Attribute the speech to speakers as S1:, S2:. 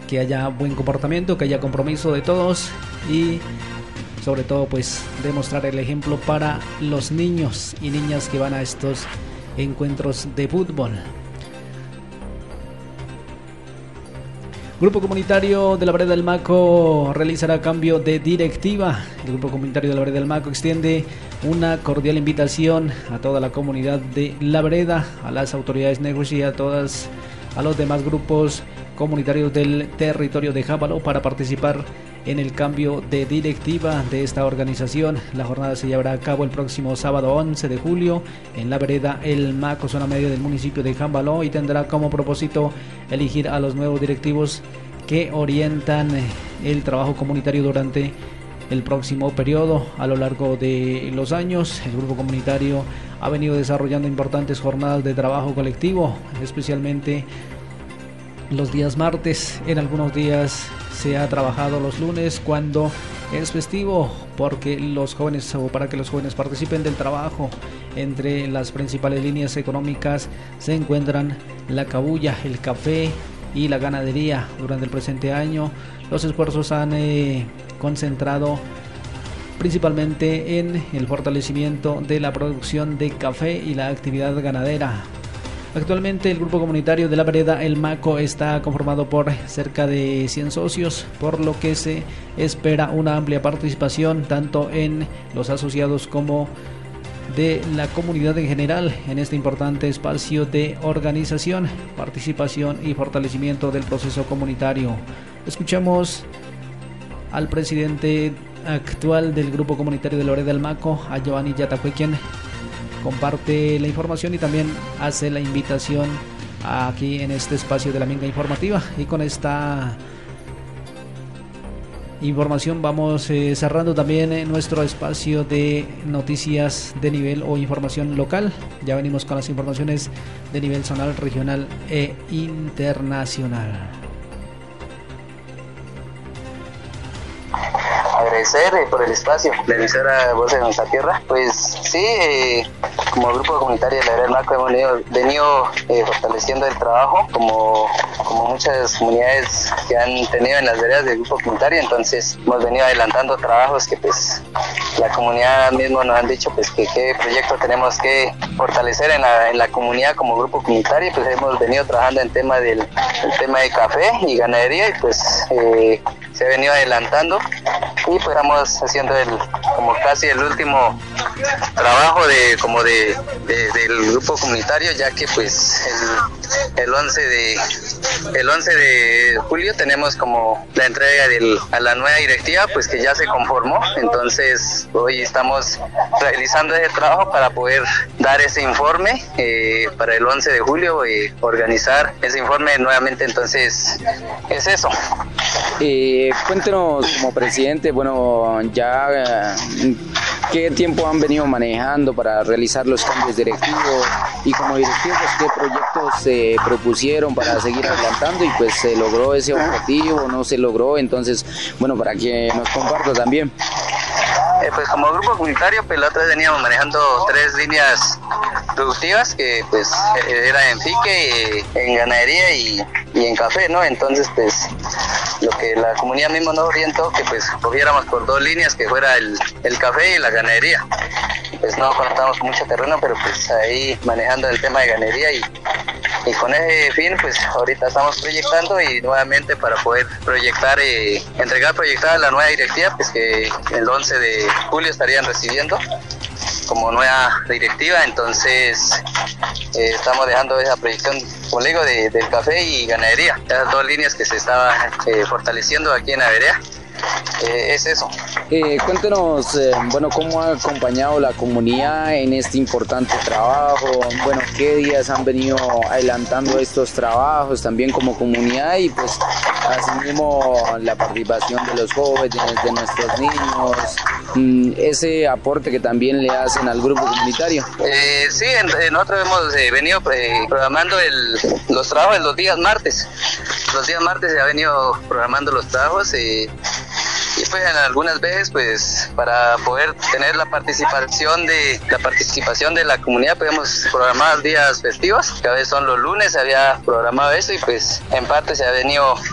S1: que haya buen comportamiento, que haya compromiso de todos y sobre todo pues demostrar el ejemplo para los niños y niñas que van a estos encuentros de fútbol. Grupo Comunitario de la Vereda del Maco realizará cambio de directiva. El Grupo Comunitario de la Vereda del Maco extiende una cordial invitación a toda la comunidad de La Vereda, a las autoridades negociadoras, a los demás grupos comunitarios del territorio de Jábalo para participar en el cambio de directiva de esta organización. La jornada se llevará a cabo el próximo sábado 11 de julio en la vereda El Maco, zona media del municipio de Jábalo, y tendrá como propósito elegir a los nuevos directivos que orientan el trabajo comunitario durante el próximo periodo. A lo largo de los años, el grupo comunitario ha venido desarrollando importantes jornadas de trabajo colectivo, especialmente los días martes. En algunos días se ha trabajado los lunes cuando es festivo, porque los jóvenes, o para que los jóvenes participen del trabajo. Entre las principales líneas económicas se encuentran la cabuya, el café y la ganadería. Durante el presente año los esfuerzos han concentrado principalmente en el fortalecimiento de la producción de café y la actividad ganadera. Actualmente el grupo comunitario de la vereda El Maco está conformado por cerca de 100 socios, por lo que se espera una amplia participación tanto en los asociados como de la comunidad en general en este importante espacio de organización, participación y fortalecimiento del proceso comunitario. Escuchamos al presidente actual del grupo comunitario de la vereda El Maco, a Giovanni Yatacue, quien comparte la información y también hace la invitación aquí en este espacio de la Minga Informativa. Y con esta información vamos cerrando también nuestro espacio de noticias de nivel o información local. Ya venimos con las informaciones de nivel zonal, regional e internacional.
S2: Agradecer por el espacio de emisora Voz de Nuestra Tierra. Pues sí, como grupo comunitario de la vereda del Maco hemos venido fortaleciendo el trabajo como muchas comunidades que han tenido en las veredas del grupo comunitario. Entonces hemos venido adelantando trabajos que pues la comunidad mismo nos han dicho pues que qué proyecto tenemos que fortalecer en la comunidad como grupo comunitario. Pues hemos venido trabajando en tema el tema de café y ganadería, y pues se ha venido adelantando, y pues estamos haciendo como casi el último trabajo del grupo comunitario, ya que pues el 11 de julio tenemos como la entrega a la nueva directiva, pues que ya se conformó. Entonces hoy estamos realizando ese trabajo para poder dar ese informe para el 11 de julio, organizar ese informe nuevamente. Entonces es eso.
S3: Cuéntenos, como presidente, bueno, ya qué tiempo han venido manejando para realizar los cambios directivos, y como directivos qué proyectos se propusieron para seguir adelantando, y pues se logró ese objetivo, no se logró. Entonces, bueno, para que nos comparta también.
S2: Pues como grupo comunitario, pues la otra vez veníamos manejando 3 líneas productivas, que pues era en fique, en ganadería y en café, ¿no? Entonces pues lo que la comunidad mismo nos orientó, que pues cogiéramos por 2 líneas, que fuera el café y la ganadería. Pues no contamos con mucho terreno, pero pues ahí manejando el tema de ganadería, y con ese fin pues ahorita estamos proyectando, y nuevamente para poder entregar proyectada la nueva directiva, pues que el 11 de julio estarían recibiendo como nueva directiva. Entonces estamos dejando esa proyección, como le digo, del café y ganadería, esas 2 líneas que se estaban fortaleciendo aquí en la vereda. Es eso.
S3: Cuéntenos, bueno, cómo ha acompañado la comunidad en este importante trabajo. Bueno, qué días han venido adelantando estos trabajos también como comunidad, y pues asimismo la participación de los jóvenes, de nuestros niños, ese aporte que también le hacen al grupo comunitario.
S2: Sí, nosotros hemos venido programando los trabajos los días martes. Los días martes se ha venido programando los trabajos, y pues en algunas veces pues para poder tener la participación de la comunidad podemos programar días festivos, que a veces son los lunes, se había programado eso, y pues en parte se ha venido